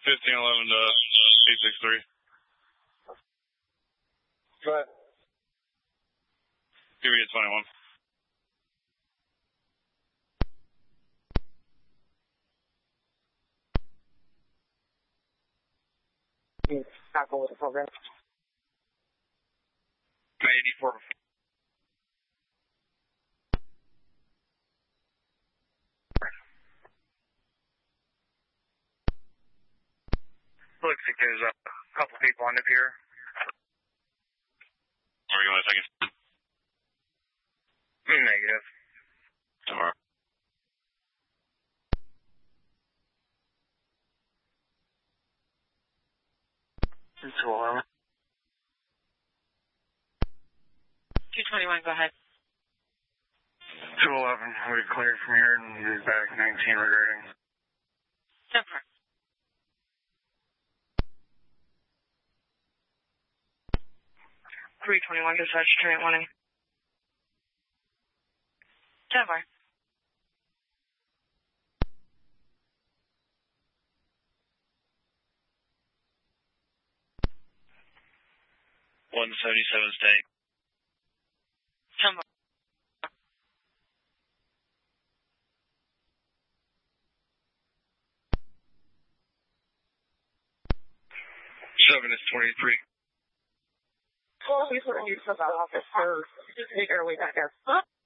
1511 to 863. Go ahead. Give me a 21. Not going with the program. 84. Looks like there's a couple people on the pier. Are you on a second? Negative. Tomorrow. It's 211. 221, go ahead. 211, we cleared from here and moved back 19 regarding. Denver. $321, dispatch, Trinity 1A. Denver. $177 staying. Denver. 7 is 23. Well, we sort of use the office for just to make our way back up. Huh?